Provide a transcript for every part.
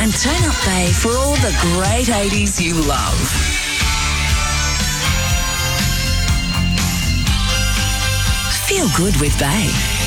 And turn up Bay for all the great 80s you love. Feel good with Bay.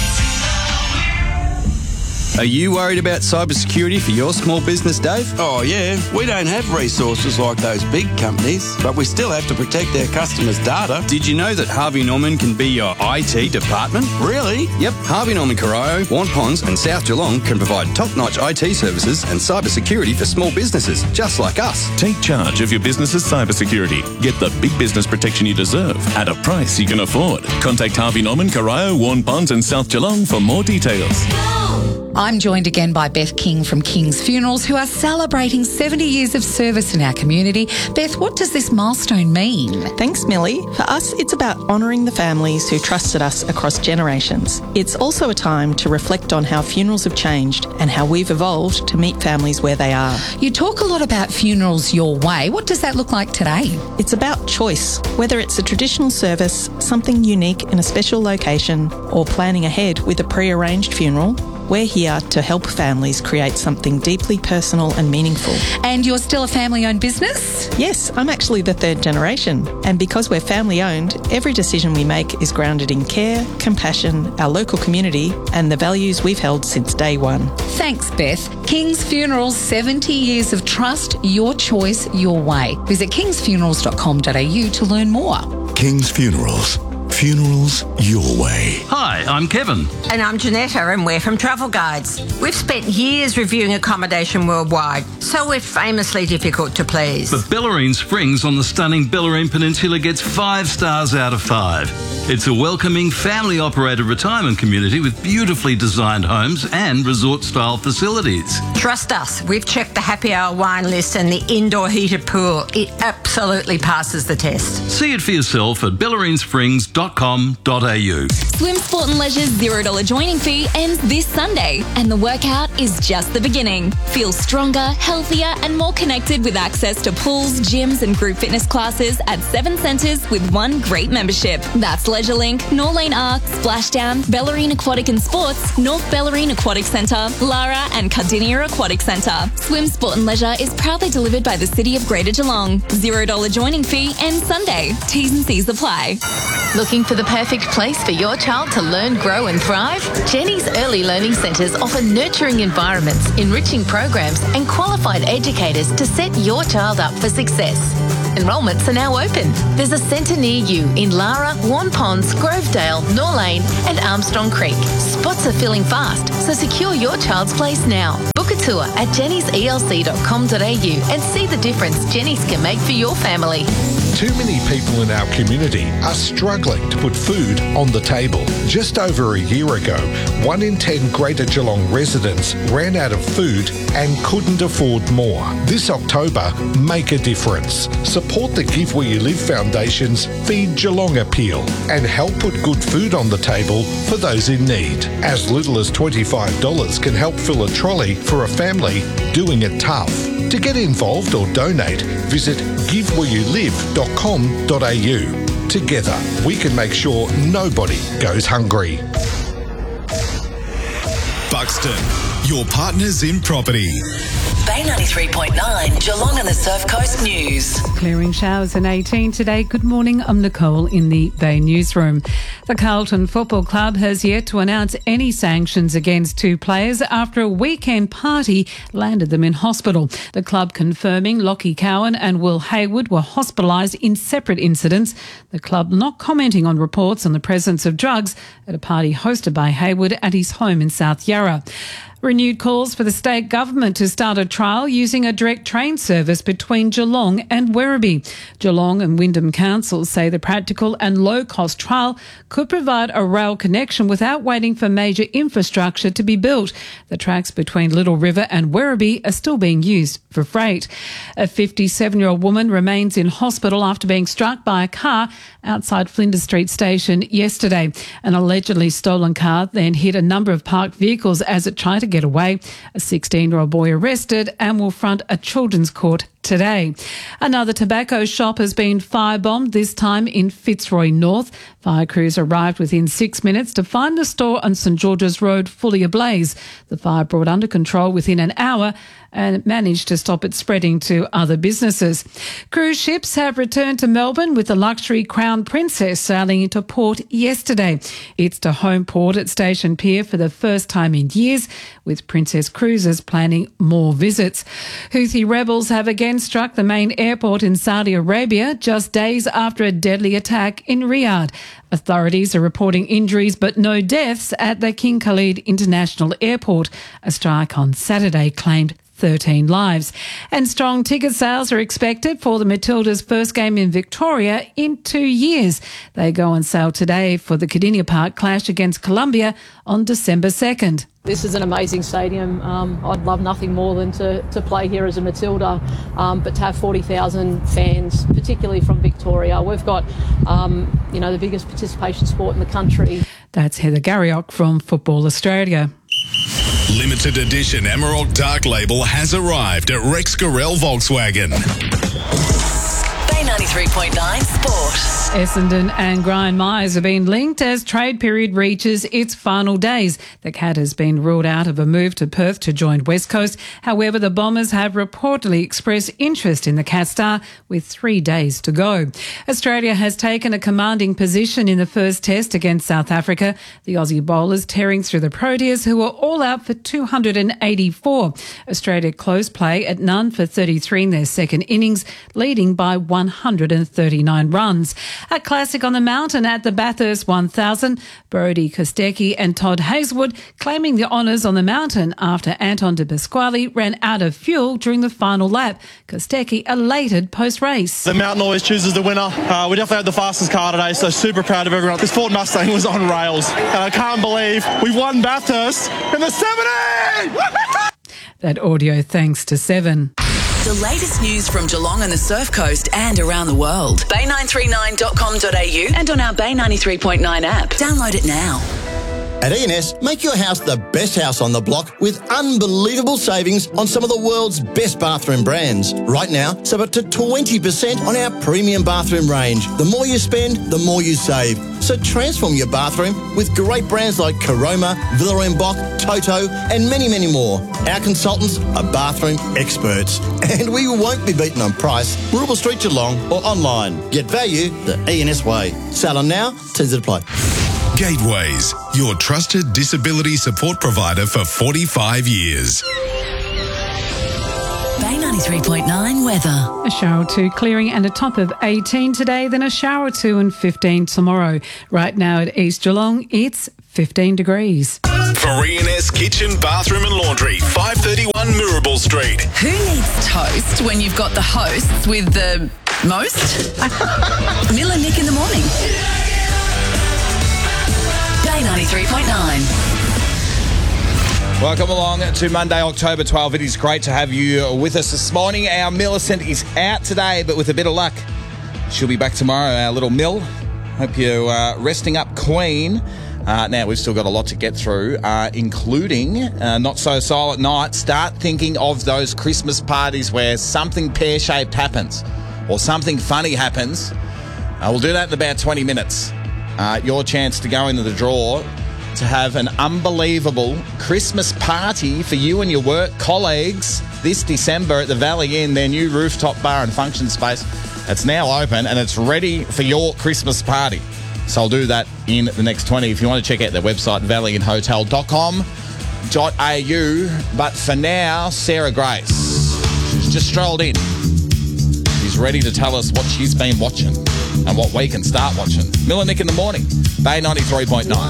Are you worried about cybersecurity for your small business, Dave? Oh, yeah. We don't have resources like those big companies, but we still have to protect our customers' data. Did you know that Harvey Norman can be your IT department? Really? Yep. Harvey Norman Corio, Wanpons and South Geelong can provide top-notch IT services and cybersecurity for small businesses, just like us. Take charge of your business's cybersecurity. Get the big business protection you deserve at a price you can afford. Contact Harvey Norman, Corio, Wanpons and South Geelong for more details. I'm joined again by Beth King from King's Funerals, who are celebrating 70 years of service in our community. Beth, what does this milestone mean? Thanks, Millie. For us, it's about honouring the families who trusted us across generations. It's also a time to reflect on how funerals have changed and how we've evolved to meet families where they are. You talk a lot about funerals your way. What does that look like today? It's about choice, whether it's a traditional service, something unique in a special location, or planning ahead with a pre-arranged funeral. We're here to help families create something deeply personal and meaningful. And you're still a family-owned business? Yes, I'm actually the third generation. And because we're family-owned, every decision we make is grounded in care, compassion, our local community, and the values we've held since day one. Thanks, Beth. King's Funerals, 70 years of trust, your choice, your way. Visit kingsfunerals.com.au to learn more. King's Funerals. Funerals your way. Hi, I'm Kevin. And I'm Janetta, and we're from Travel Guides. We've spent years reviewing accommodation worldwide, so we're famously difficult to please. But Bellarine Springs on the stunning Bellarine Peninsula gets 5 stars out of 5. It's a welcoming, family-operated retirement community with beautifully designed homes and resort-style facilities. Trust us, we've checked the happy hour wine list and the indoor heated pool. It absolutely passes the test. See it for yourself at bellarinesprings.com.au. Swim Sport and Leisure's $0 joining fee ends this Sunday, and the workout is just the beginning. Feel stronger, healthier and more connected with access to pools, gyms and group fitness classes at 7 centres with one great membership. That's LeisureLink, Norlane Arc, Splashdown, Bellarine Aquatic and Sports, North Bellarine Aquatic Centre, Lara and Cardinia Aquatic Centre. Swim Sport and Leisure is proudly delivered by the City of Greater Geelong. $0 joining fee ends Sunday. T's and C's apply. Looking for the perfect place for your child to learn, grow and thrive? Jenny's Early Learning Centres offer nurturing environments, enriching programs and qualified educators to set your child up for success. Enrolments are now open. There's a centre near you in Lara, Wanpons, Grovedale, Norlane and Armstrong Creek. Spots are filling fast, so secure your child's place now. Book a tour at jennyselc.com.au and see the difference Jenny's can make for your family. Too many people in our community are struggling to put food on the table. Just over a year ago, 1 in 10 Greater Geelong residents ran out of food and couldn't afford more. This October, make a difference. Support the Give Where You Live Foundation's Feed Geelong appeal and help put good food on the table for those in need. As little as $25 can help fill a trolley for a family doing it tough. To get involved or donate, visit givewhereyoulive.com.au. Together, we can make sure nobody goes hungry. Buxton, your partners in property. Bay 93.9, Geelong and the Surf Coast News. Clearing showers in 18 today. Good morning, I'm Nicole in the Bay Newsroom. The Carlton Football Club has yet to announce any sanctions against 2 players after a weekend party landed them in hospital. The club confirming Lockie Cowan and Will Hayward were hospitalised in separate incidents. The club not commenting on reports on the presence of drugs at a party hosted by Hayward at his home in South Yarra. Renewed calls for the state government to start a trial using a direct train service between Geelong and Werribee. Geelong and Wyndham councils say the practical and low-cost trial could provide a rail connection without waiting for major infrastructure to be built. The tracks between Little River and Werribee are still being used for freight. A 57-year-old woman remains in hospital after being struck by a car outside Flinders Street Station yesterday. An allegedly stolen car then hit a number of parked vehicles as it tried to get away. A 16-year-old boy arrested and will front a children's court today. Another tobacco shop has been firebombed, this time in Fitzroy North. Fire crews arrived within 6 minutes to find the store on St George's Road fully ablaze. The fire brought under control within an hour and managed to stop it spreading to other businesses. Cruise ships have returned to Melbourne with the luxury Crown Princess sailing into port yesterday. It's to home port at Station Pier for the first time in years, with Princess Cruises planning more visits. Houthi rebels have again struck the main airport in Saudi Arabia just days after a deadly attack in Riyadh. Authorities are reporting injuries but no deaths at the King Khalid International Airport. A strike on Saturday claimed 13 lives. And strong ticket sales are expected for the Matildas' first game in Victoria in 2 years. They go on sale today for the Cardinia Park clash against Colombia on December 2nd. This is an amazing stadium. I'd love nothing more than to play here as a Matilda, but to have 40,000 fans, particularly from Victoria. We've got, the biggest participation sport in the country. That's Heather Garriock from Football Australia. Limited edition Emerald Dark Label has arrived at Rex Gorell Volkswagen. Bay 93.9 Sport. Essendon and Brian Myers have been linked as trade period reaches its final days. The Cat has been ruled out of a move to Perth to join West Coast. However, the Bombers have reportedly expressed interest in the Cat Star with 3 days to go. Australia has taken a commanding position in the first test against South Africa. The Aussie bowlers tearing through the Proteas, who were all out for 284. Australia closed play at none for 33 in their second innings, leading by 139 runs. A classic on the mountain at the Bathurst 1000. Brodie Kostecki and Todd Hazelwood claiming the honours on the mountain after Anton de Pasquale ran out of fuel during the final lap. Kostecki elated post-race. The mountain always chooses the winner. We definitely had the fastest car today, so super proud of everyone. This Ford Mustang was on rails, and I can't believe we won Bathurst in the 70! That audio thanks to Seven. The latest news from Geelong and the Surf Coast and around the world. Bay939.com.au and on our Bay 93.9 app. Download it now. At E&S, make your house the best house on the block with unbelievable savings on some of the world's best bathroom brands. Right now, save up to 20% on our premium bathroom range. The more you spend, the more you save. So transform your bathroom with great brands like Caroma, Villa & Boch, Toto and many, many more. Our consultants are bathroom experts and we won't be beaten on price. Rubble Street Geelong or online. Get value the E&S way. Sale on now, terms apply. Gateways, your trusted disability support provider for 45 years. Bay 93.9 weather. A shower or two clearing and a top of 18 today, then a shower or two and 15 tomorrow. Right now at East Geelong, it's 15 degrees. For E&S Kitchen, Bathroom and Laundry, 531 Mirabel Street. Who needs toast when you've got the hosts with the most? Mill and Nick in the morning. Bay 93.9. Welcome along to Monday, October 12. It is great to have you with us this morning. Our Millicent is out today, but with a bit of luck, she'll be back tomorrow, our little Mill. Hope you're resting up clean. Now, we've still got a lot to get through, including Not So Silent Night. Start thinking of those Christmas parties where something pear-shaped happens or something funny happens. We'll do that in about 20 minutes. Your chance to go into the draw to have an unbelievable Christmas party for you and your work colleagues this December at the Valley Inn, their new rooftop bar and function space. It's now open and it's ready for your Christmas party. So I'll do that in the next 20. If you want to check out their website, valleyinhotel.com.au. But for now, Sarah Grace, she's just strolled in. She's ready to tell us what she's been watching and what we can start watching. Mill and Nick in the morning, Bay 93.9.